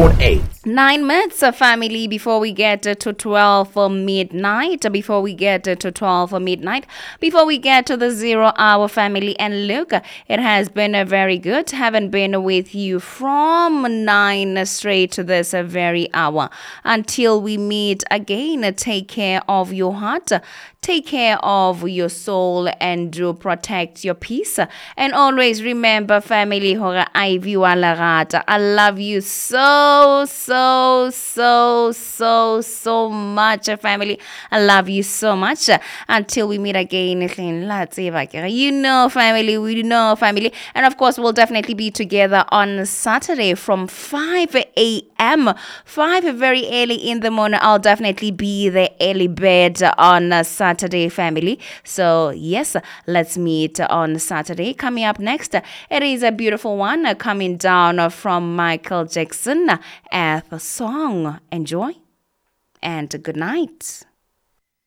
106.8. 9 minutes, family, before we get to 12 midnight, before we get to 12 midnight, before we get to the 0 hour, family. And look, it has been a very good. Haven't been with you from 9 straight to this very hour. Until we meet again, take care of your heart, take care of your soul, and do protect your peace. And always remember, family, hore Ivy wa Lerata, I love you so much, family. I love you so much. Until we meet again, you know, family, we know, family. And of course, we'll definitely be together on Saturday from 5 a.m. 5 very early in the morning. I'll definitely be the early bird on Saturday, family. So yes, let's meet on Saturday. Coming up next, it is a beautiful one coming down from Michael Jackson, Earth Song. Enjoy and good night.